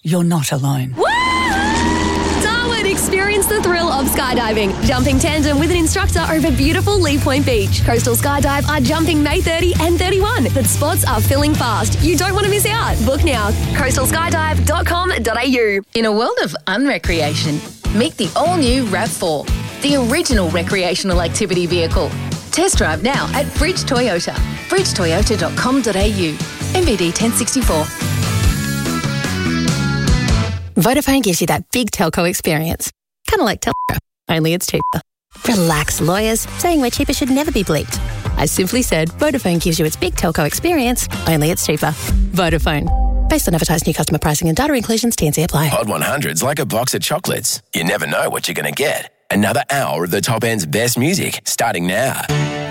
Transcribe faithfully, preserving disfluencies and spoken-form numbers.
you're not alone. Woo! Darwin, experience the thrill of skydiving. Jumping tandem with an instructor over beautiful Lee Point Beach. Coastal Skydive are jumping May thirtieth and thirty-first, but spots are filling fast. You don't want to miss out. Book now. coastal skydive dot com dot a u. In a world of unrecreation, meet the all-new RAV four, the original recreational activity vehicle. Test drive now at Bridge Toyota. bridge toyota dot com dot a u. M V D ten sixty-four. Vodafone gives you that big telco experience. Kind of like Telstra, only it's cheaper. Relax, lawyers. Saying we're cheaper should never be bleeped. I simply said Vodafone gives you its big telco experience, only it's cheaper. Vodafone. Based on advertised new customer pricing and data inclusions, T and C apply. Hot one hundred's like a box of chocolates. You never know what you're going to get. Another hour of the top end's best music, starting now.